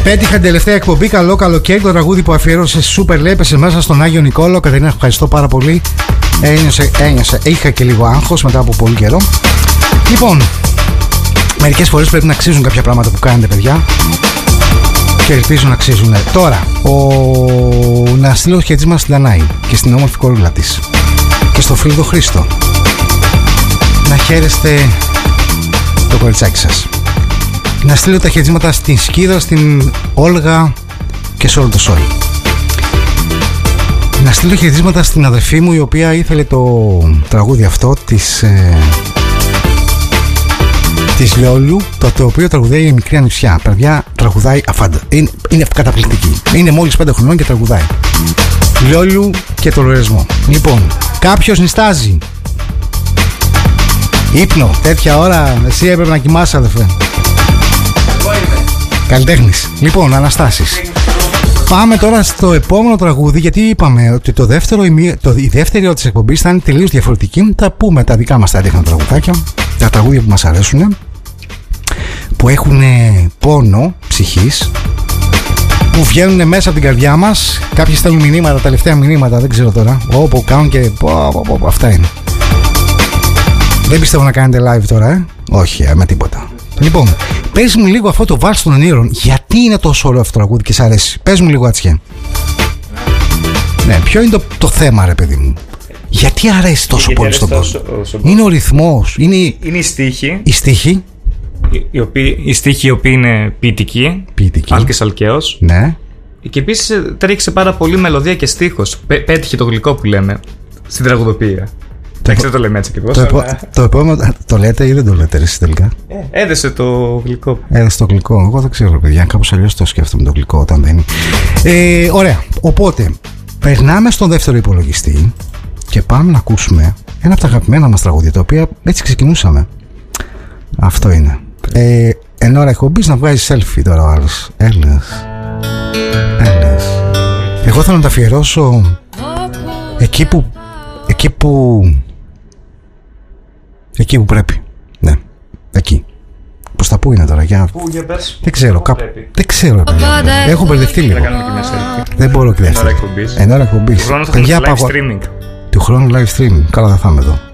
Πέτυχα την τελευταία εκπομπή. Καλό καλοκαίρι. Το τραγούδι που αφιέρωσε Super λέει έπεσε μέσα στον Άγιο Νικόλαο. Κατερίνα, ευχαριστώ πάρα πολύ. Ένιωσα, είχα και λίγο άγχος μετά από πολύ καιρό. Λοιπόν, μερικές φορές πρέπει να αξίζουν κάποια πράγματα που κάνετε, παιδιά. Και ελπίζω να αξίζουν. Τώρα, να στείλω χαιρετίσματα στην Δανάη και στην όμορφη κορούλα της. Και στο φίλο Χρήστο. Να χαίρεστε το κοριτσάκι σας. Να στείλω τα χαιρετίσματα στην Σκίδα, στην Όλγα και σε όλο το σόι. Να στείλω χαιρετίσματα στην αδερφή μου, η οποία ήθελε το τραγούδι αυτό της Λιόλου, το οποίο τραγουδάει η μικρή ανιψιά. Παιδιά, τραγουδάει αφάντα. Είναι καταπληκτική. Είναι μόλις 5 χρονών και τραγουδάει. Λιόλου και το λογαριασμό. Λοιπόν, κάποιος νιστάζει. Ύπνο, τέτοια ώρα. Εσύ έπρεπε να κοιμάσαι, αδερφέ. Καλλιτέχνης. Λοιπόν, Αναστάσεις. Πάμε τώρα στο επόμενο τραγούδι, γιατί είπαμε ότι η δεύτερη ώρα της εκπομπής θα είναι τελείως διαφορετική. Θα πούμε τα δικά μας τα ρίχνα τραγουδάκια, τα τραγούδια που μας αρέσουν, που έχουν πόνο ψυχής, που βγαίνουν μέσα από την καρδιά μας. Κάποιοι στέλνουν μηνύματα, τελευταία μηνύματα, δεν ξέρω τώρα. Όπου κάνουν και αυτά είναι. Δεν πιστεύω να κάνετε live τώρα, όχι, με τίποτα. Λοιπόν, πες μου λίγο αυτό το Βάλς των Ονείρων. Γιατί είναι τόσο ωραίο αυτό το τραγούδι και σ' αρέσει? Πες μου λίγο, Ατσιέ. Ναι, ποιο είναι το θέμα, ρε παιδί μου? Γιατί αρέσει τόσο πολύ στον κόσμο? Είναι ο ρυθμός, είναι η στίχη. Η στίχη. Η στίχη η οποία είναι ποιητική. Άλκης Αλκαίος. Ναι. Και επίσης τρέξει πάρα πολύ μελωδία και στίχος. Πέτυχε το γλυκό που λέμε στην τραγουδοποιία. Δεν το λέμε έτσι ακριβώς. Το επόμενο το λέτε ή δεν το λέτε εσείς τελικά? Έδεσε το γλυκό. Έδεσε το γλυκό. Εγώ δεν ξέρω, παιδιά. Κάπως αλλιώς το σκέφτομαι το γλυκό όταν δεν είναι. Ωραία. Οπότε, περνάμε στον δεύτερο υπολογιστή και πάμε να ακούσουμε ένα από τα αγαπημένα μας τραγούδια, τα οποία έτσι ξεκινούσαμε. Αυτό είναι. Εν ώρα εκπομπής να βγάζει selfie τώρα ο άλλος. Έλληνας. Εγώ θέλω να τα αφιερώσω εκεί που πρέπει. Ναι, εκεί. Προς τα πού είναι τώρα? Πού, για πες. Δεν ξέρω. Δεν ξέρω. Έχω μπερδευτεί λίγο. Δεν μπορώ και δεύτερη. Εν ώρα εκπομπής. Του χρόνου θα έχουμε live streaming. Του χρόνου live streaming. Καλά, θα είμαι εδώ.